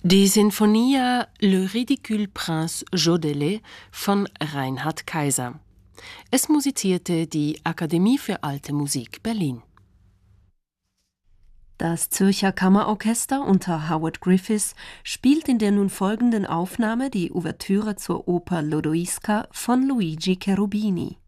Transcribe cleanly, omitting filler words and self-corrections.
Die Sinfonia Le Ridicule Prince Jodelet von Reinhard Kaiser. Es musizierte die Akademie für Alte Musik Berlin. Das Zürcher Kammerorchester unter Howard Griffiths spielt in der nun folgenden Aufnahme die Ouvertüre zur Oper Lodoiska von Luigi Cherubini.